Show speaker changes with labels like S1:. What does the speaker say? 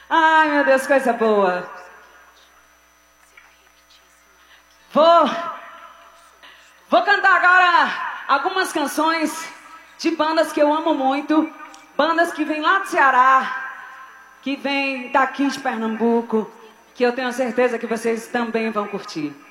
S1: Ai, meu Deus, coisa boa. Vou cantar agora algumas canções de bandas que eu amo muito. Bandas que vêm lá do Ceará, que vêm daqui de Pernambuco, que eu tenho certeza que vocês também vão curtir.